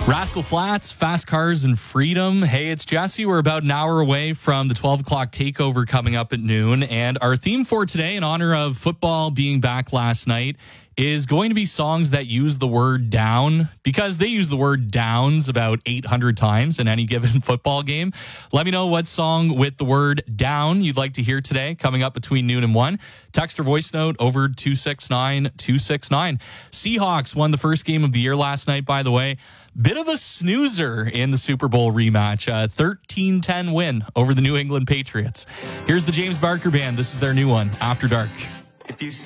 Rascal Flatts, Fast Cars and Freedom. Hey, it's Jesse. We're about an hour away from the 12 o'clock takeover coming up at noon. And our theme for today, in honor of football being back last night, is going to be songs that use the word down, because they use the word downs about 800 times in any given football game. Let me know what song with the word down you'd like to hear today, coming up between noon and 1. Text or voice note over 269-269. Seahawks won the first game of the year last night, by the way. Bit of a snoozer in the Super Bowl rematch. 13-10 win over the New England Patriots. Here's the James Barker Band. This is their new one, After Dark. If you